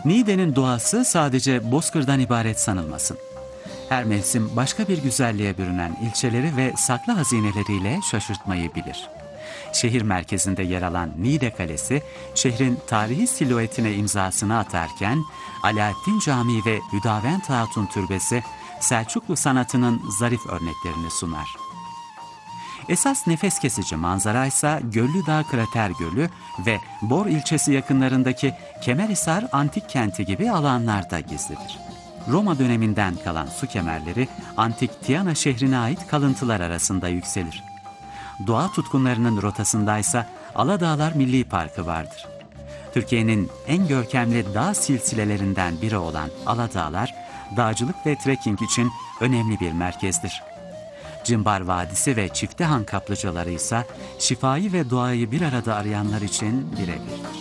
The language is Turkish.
Niğde'nin doğası sadece bozkırdan ibaret sanılmasın. Her mevsim başka bir güzelliğe bürünen ilçeleri ve saklı hazineleriyle şaşırtmayı bilir. Şehir merkezinde yer alan Niğde Kalesi, şehrin tarihi silüetine imzasını atarken, Alaaddin Camii ve Hüdavend Hatun Türbesi, Selçuklu sanatının zarif örneklerini sunar. Esas nefes kesici manzara ise Göllüdağ Krater Gölü ve Bor ilçesi yakınlarındaki Kemerhisar Antik Kenti gibi alanlarda gizlidir. Roma döneminden kalan su kemerleri, antik Tiana şehrine ait kalıntılar arasında yükselir. Doğa tutkunlarının rotasındaysa Aladağlar Milli Parkı vardır. Türkiye'nin en görkemli dağ silsilelerinden biri olan Aladağlar, dağcılık ve trekking için önemli bir merkezdir. Cimbar Vadisi ve Çiftehan kaplıcaları ise şifayı ve doğayı bir arada arayanlar için birebirdir.